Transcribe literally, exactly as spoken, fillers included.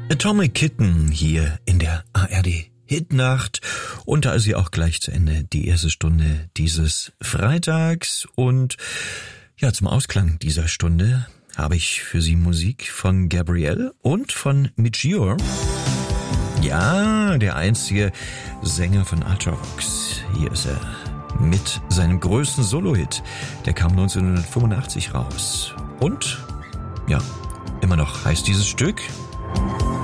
Atomic Kitten hier in der A R D Hitnacht und da ist sie auch gleich zu Ende, die erste Stunde dieses Freitags und ja, zum Ausklang dieser Stunde habe ich für Sie Musik von Gabrielle und von Midgear. Ja, der einzige Sänger von Ultravox. Hier ist er mit seinem größten Solo-Hit. Der kam neunzehnhundertfünfundachtzig raus. Und, ja, immer noch heißt dieses Stück